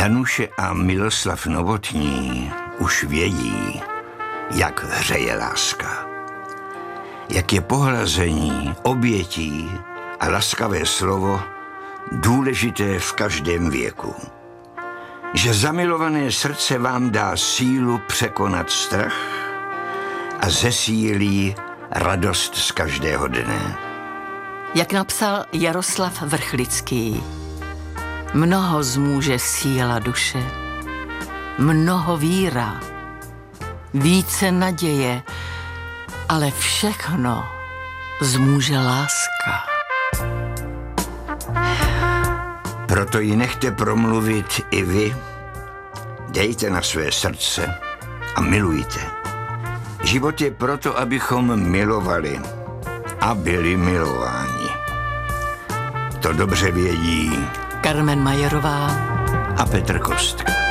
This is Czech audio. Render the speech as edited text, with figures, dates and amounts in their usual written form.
Danuše a Miloslav Novotní už vědí, jak hřeje láska. Jak je pohlazení, obětí a laskavé slovo důležité v každém věku. Že zamilované srdce vám dá sílu překonat strach a zesílí radost z každého dne. Jak napsal Jaroslav Vrchlický, mnoho zmůže síla duše, mnoho víra, více naděje, ale všechno zmůže láska. Proto ji nechte promluvit i vy, dejte na své srdce a milujte. Život je proto, abychom milovali a byli milováni. To dobře vědí Karmen Majerová a Petr Kostka.